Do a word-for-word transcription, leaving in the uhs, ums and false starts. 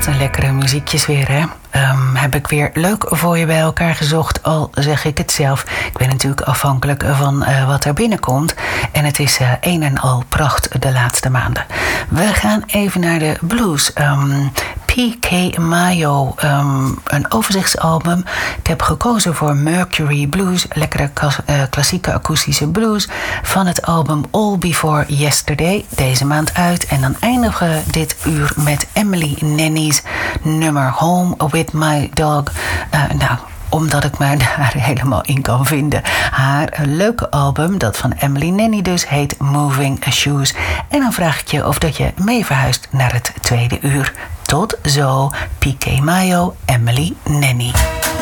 Wat een lekkere muziekjes weer, hè? Um, heb ik weer leuk voor je bij elkaar gezocht, al zeg ik het zelf. Ik ben natuurlijk afhankelijk van uh, wat er binnenkomt. En het is uh, een en al pracht de laatste maanden. We gaan even naar de blues. Um, P K Mayo, um, een overzichtsalbum. Ik heb gekozen voor Mercury Blues, lekkere kas, uh, klassieke akoestische blues, van het album All Before Yesterday, deze maand uit. En dan eindigen we dit uur met Emily Nenny's nummer Home With My Dog. Uh, nou, omdat ik mij daar helemaal in kan vinden. Haar leuke album, dat van Emily Nenny dus, heet Moving Shoes. En dan vraag ik je of dat je mee verhuist naar het tweede uur. Tot zo, P K Mayo, Emily Nenny.